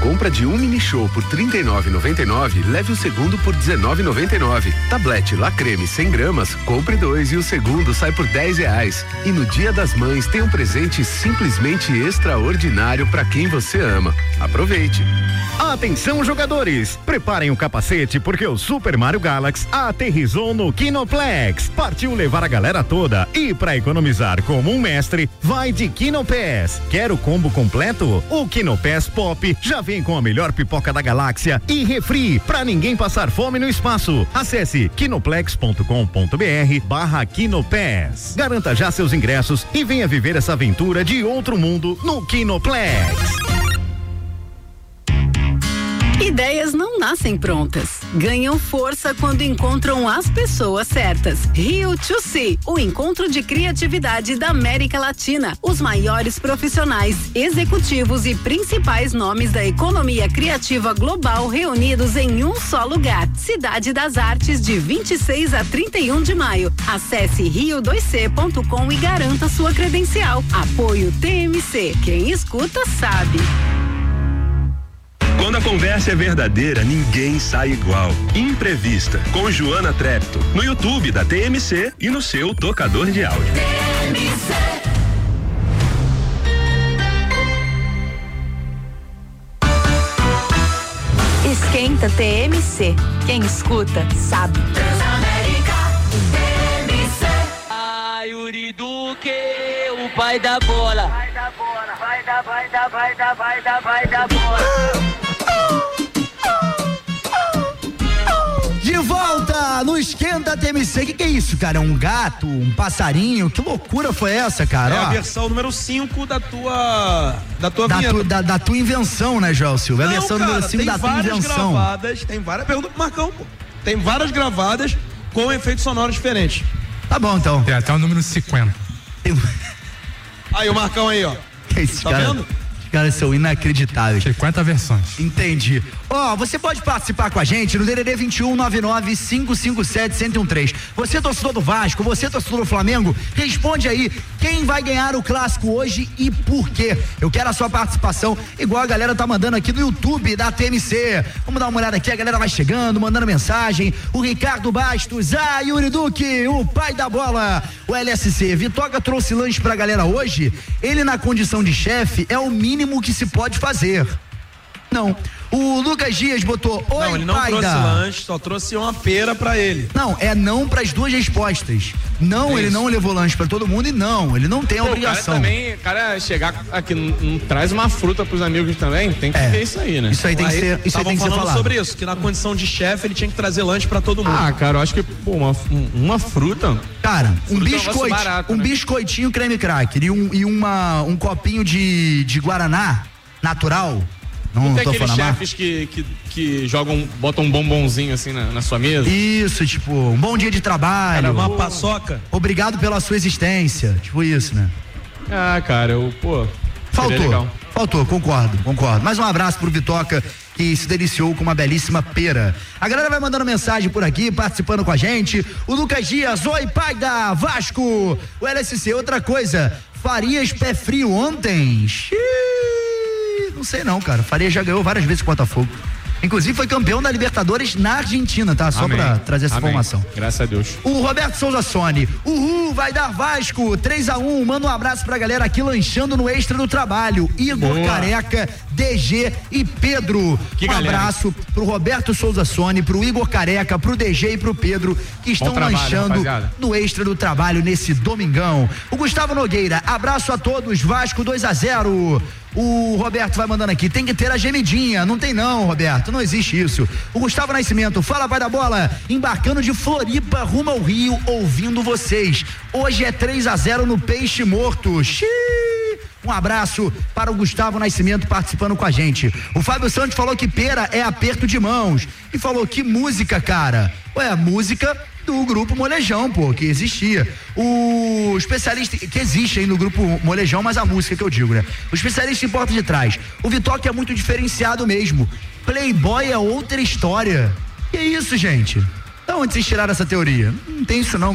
compra de um mini show por R$ 39,99, leve o segundo por R$ 19,99. Tablete La Creme 100 gramas, compre 2 e o segundo sai por R$10. E no Dia das Mães tem um presente simplesmente extraordinário para quem você ama. Aproveite. Atenção, jogadores, preparem o capacete porque o Super Mario Galaxy aterrissou no Kinoplex. Partiu levar a galera toda e para economizar como um mestre, vai de Kinopass. Quer o combo completo? O Kinopass Pop já vem com a melhor pipoca da galáxia e refri para ninguém passar fome no espaço. Acesse kinoplex.com.br/Kinopass. Garanta já seus ingressos e venha viver essa aventura de outro mundo no Kinoplex. Ideias não nascem prontas, ganham força quando encontram as pessoas certas. Rio to See, o encontro de criatividade da América Latina. Os maiores profissionais, executivos e principais nomes da economia criativa global reunidos em um só lugar. Cidade das Artes, de 26 a 31 de maio. Acesse rio2c.com e garanta sua credencial. Apoio TMC. Quem escuta sabe. Quando a conversa é verdadeira, ninguém sai igual. Imprevista, com Joana Trepto, no YouTube da TMC e no seu tocador de áudio. TMC. Esquenta TMC. Quem escuta, sabe. Transamérica, TMC. Ai, Yuri Duque, o pai da bola. Vai da bola, vai da bola. De volta no Esquenta TMC. O que é isso, cara? É um gato? Um passarinho? Que loucura foi essa, cara? É a versão número 5 da tua vinheta. Da tua invenção, né, Joel Silva? É a versão cara, número 5 da tua invenção. Tem várias, pergunta pro Marcão, pô. Tem várias gravadas com efeitos sonoros diferentes. Tá bom, então. Tem até o número 50. Aí, o Marcão aí, ó. Que isso, tá cara? vendo? Os caras são inacreditáveis. 50 versões. Entendi. Você pode participar com a gente no DDD 2199-557-1013. Você torcedor do Vasco, você torcedor do Flamengo, responde aí quem vai ganhar o clássico hoje e por quê. Eu quero a sua participação, igual a galera tá mandando aqui no YouTube da TMC. Vamos dar uma olhada aqui, a galera vai chegando, mandando mensagem. O Ricardo Bastos, Yuri Duque, o pai da bola. O LSC, Vitoca trouxe lanche pra galera hoje. Ele, na condição de chefe, é o mínimo que se pode fazer. Não. O Lucas Dias botou: oi, não, ele não trouxe lanche, só trouxe uma pera pra ele. Não, é não pras duas respostas. Não, ele não levou lanche pra todo mundo e não, ele não tem a obrigação. O cara chegar aqui, não traz uma fruta pros amigos também, tem que ver isso aí, né? Isso aí tem que ser, isso aí tem que ser falado. Sobre isso, que na condição de chefe ele tinha que trazer lanche pra todo mundo. Ah, cara, eu acho que, uma fruta. Cara, barato, um biscoitinho creme cracker e um copinho de Guaraná natural. Não tem aqueles chefes que botam um bombonzinho assim na sua mesa? Isso, tipo, um bom dia de trabalho. Cara, uma paçoca. Obrigado pela sua existência. Tipo isso, né? Ah, cara, Faltou, concordo. Mais um abraço pro Vitoca, que se deliciou com uma belíssima pera. A galera vai mandando mensagem por aqui, participando com a gente. O Lucas Dias, oi, pai da Vasco. O LSC, outra coisa, Farias pé frio ontem? Não sei não, cara. Farias já ganhou várias vezes com o Botafogo. Inclusive foi campeão da Libertadores na Argentina, tá? Só pra trazer essa informação. Graças a Deus. O Roberto Souza Sone, vai dar Vasco, 3-1, manda um abraço pra galera aqui lanchando no Extra do Trabalho. Igor Careca, DG e Pedro. Abraço pro Roberto Souza Sone, pro Igor Careca, pro DG e pro Pedro, que estão lanchando no Extra do Trabalho nesse domingão. O Gustavo Nogueira, abraço a todos, Vasco 2-0. O Roberto vai mandando aqui, tem que ter a gemidinha. Não tem não, Roberto, não existe isso. O Gustavo Nascimento, fala, pai da bola, embarcando de Floripa rumo ao Rio, ouvindo vocês. Hoje é 3-0 no Peixe Morto. Um abraço para o Gustavo Nascimento participando com a gente. O Fábio Santos falou que pera é aperto de mãos e falou que música, cara. A música do grupo Molejão, que existia. O especialista, que existe aí no grupo Molejão, mas a música que eu digo, né? O especialista em porta de trás. O Vitoca é muito diferenciado mesmo. Playboy é outra história. Que isso, gente? Da onde vocês tiraram essa teoria? Não tem isso não, cara.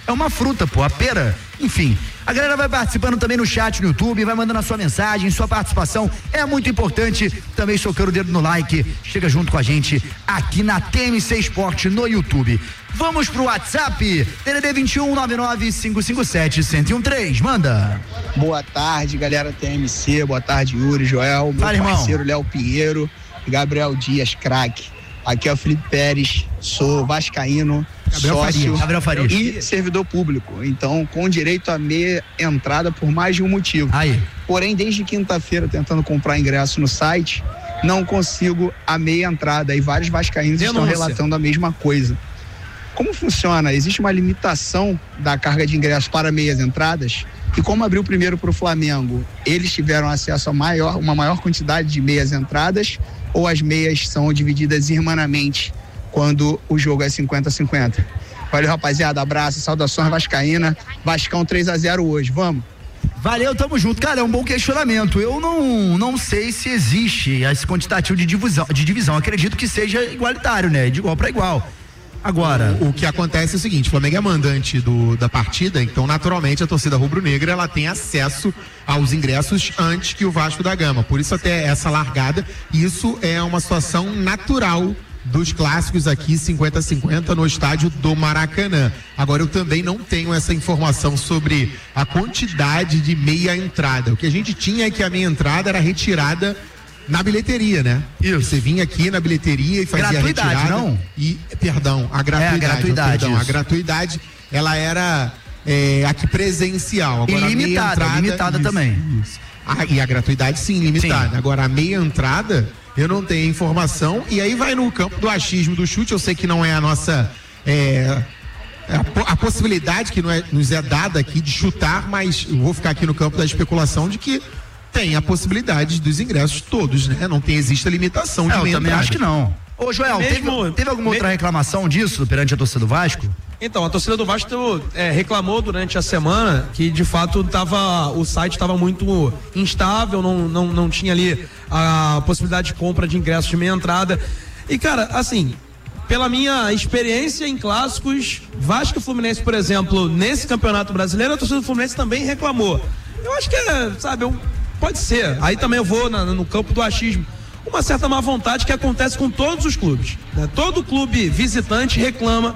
É uma fruta, pô, a pera. Enfim, a galera vai participando também no chat no YouTube, vai mandando a sua mensagem, sua participação é muito importante. Também socando o dedo no like, chega junto com a gente aqui na TMC Esporte no YouTube. Vamos pro WhatsApp, DDD 21 99557 1013, manda. Boa tarde, galera TMC, boa tarde, Yuri, Joel, meu parceiro Léo Pinheiro e Gabriel Dias, craque. Aqui é o Felipe Pérez, sou vascaíno, sócio e servidor público, então com direito a meia entrada por mais de um motivo. Porém, desde quinta-feira, tentando comprar ingresso no site, não consigo a meia entrada e vários vascaínos estão relatando a mesma coisa. Como funciona? Existe uma limitação da carga de ingressos para meias entradas? E como abriu primeiro para o Flamengo, eles tiveram acesso a uma maior quantidade de meias entradas, ou as meias são divididas irmanamente quando o jogo é 50-50? Valeu, rapaziada, abraço, saudações vascaína, Vascão 3-0 hoje, vamos. Valeu, tamo junto. Cara, é um bom questionamento. Eu não sei se existe esse quantitativo de divisão. Acredito que seja igualitário, né? De igual para igual. Agora, o que acontece é o seguinte: o Flamengo é mandante da partida, então naturalmente a torcida rubro-negra ela tem acesso aos ingressos antes que o Vasco da Gama. Por isso até essa largada, isso é uma situação natural dos clássicos aqui 50-50 no estádio do Maracanã. Agora eu também não tenho essa informação sobre a quantidade de meia entrada. O que a gente tinha é que a meia entrada era retirada na bilheteria, né? Isso. Você vinha aqui na bilheteria e fazia a retirada. Não? E, perdão, a gratuidade. A gratuidade, ela era aqui presencial. Agora ilimitada, limitada também. Isso. E a gratuidade sim, limitada. Sim. Agora a meia entrada, eu não tenho informação, e aí vai no campo do achismo, do chute. Eu sei que não é a nossa a possibilidade que nos é dada aqui de chutar, mas eu vou ficar aqui no campo da especulação de que tem a possibilidade dos ingressos todos, né? Não existe a limitação de meia entrada. Eu também acho que não. Ô, Joel, teve alguma outra reclamação disso perante a torcida do Vasco? Então, a torcida do Vasco reclamou durante a semana que de fato o site estava muito instável, não tinha ali a possibilidade de compra de ingressos de meia entrada. E, cara, assim, pela minha experiência em clássicos, Vasco e Fluminense, por exemplo, nesse Campeonato Brasileiro, a torcida do Fluminense também reclamou. Eu acho que pode ser. Aí também eu vou no campo do achismo. Uma certa má vontade que acontece com todos os clubes, né? Todo clube visitante reclama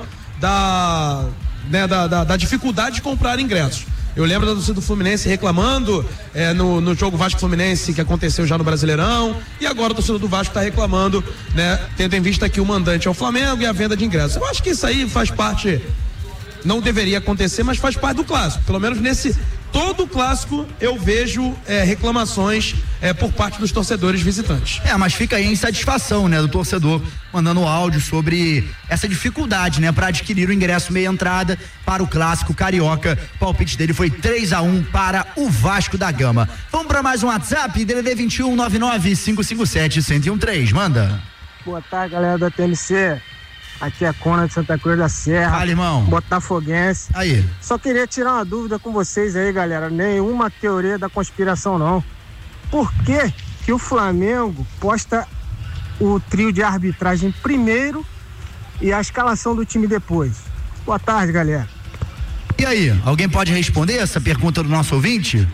da dificuldade de comprar ingressos. Eu lembro da torcida do Fluminense reclamando no jogo Vasco-Fluminense que aconteceu já no Brasileirão, e agora a torcida do Vasco está reclamando, né? Tendo em vista que o mandante é o Flamengo e a venda de ingressos. Eu acho que isso aí faz parte, não deveria acontecer, mas faz parte do clássico. Pelo menos todo clássico eu vejo reclamações por parte dos torcedores visitantes. Mas fica aí a insatisfação, né, do torcedor mandando áudio sobre essa dificuldade, né, para adquirir o ingresso meia entrada para o clássico carioca. O palpite dele foi 3-1 para o Vasco da Gama. Vamos para mais um WhatsApp, DDD 21 99557 1013, manda. Boa tarde, galera da TMC. Aqui é a Cona de Santa Cruz da Serra. Fala, irmão. Botafoguense. Aí. Só queria tirar uma dúvida com vocês aí, galera. Nenhuma teoria da conspiração, não. Por que o Flamengo posta o trio de arbitragem primeiro e a escalação do time depois? Boa tarde, galera. E aí, alguém pode responder essa pergunta do nosso ouvinte?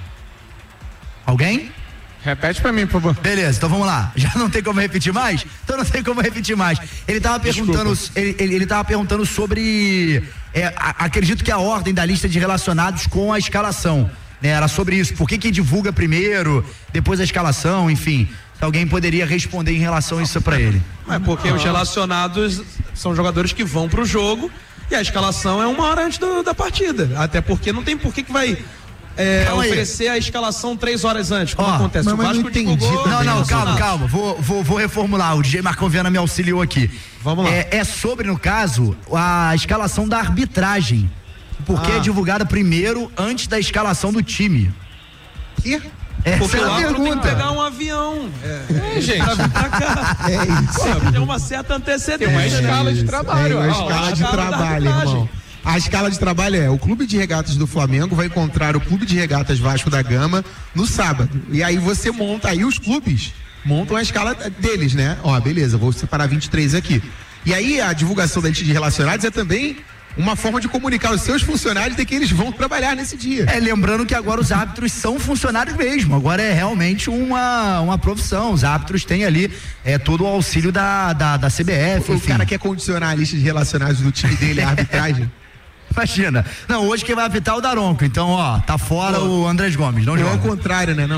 Alguém? Repete pra mim, por favor. Beleza, então vamos lá. Já não tem como repetir mais? Então não tem como repetir mais. Ele tava perguntando, ele tava perguntando sobre, acredito que a ordem da lista de relacionados com a escalação, né? Era sobre isso. Por que divulga primeiro, depois a escalação, enfim. Se alguém poderia responder em relação a isso pra ele. Porque os relacionados são jogadores que vão pro jogo e a escalação é uma hora antes da partida. Até porque não tem por que vai oferecer a escalação 3 horas antes, como acontece. O Vasco divulgou. Não, calma. Vou reformular. O DJ Marcão Viana me auxiliou aqui. Vamos lá. É sobre, no caso, a escalação da arbitragem. Porque é divulgada primeiro antes da escalação do time. Que? Porque essa o árbitro tem que pegar um avião. Gente. Pra vir pra cá. Tem uma certa antecedência. Tem uma escala de trabalho. Uma escala de trabalho, irmão. A escala de trabalho o Clube de Regatas do Flamengo vai encontrar o Clube de Regatas Vasco da Gama no sábado. E aí você monta, aí os clubes montam a escala deles, né? Beleza, vou separar 23 aqui. E aí a divulgação da lista de relacionados é também uma forma de comunicar aos seus funcionários de que eles vão trabalhar nesse dia. Lembrando que agora os árbitros são funcionários mesmo, agora é realmente uma profissão, os árbitros têm ali todo o auxílio da CBF. O cara quer condicionar a lista de relacionados do time dele à arbitragem. Imagina. Não, hoje quem vai apitar é o Daronco, então tá fora o Andrés Gomes, não joga. É ao contrário, né?